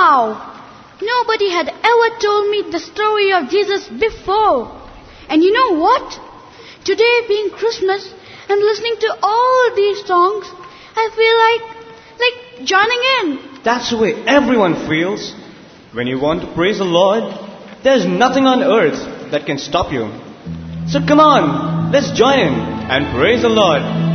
Wow! Nobody had ever told me the story of Jesus before. And you know what? Today being Christmas and listening to all these songs, I feel like joining in. That's the way everyone feels. When you want to praise the Lord, there's nothing on earth that can stop you. So come on, let's join in and praise the Lord.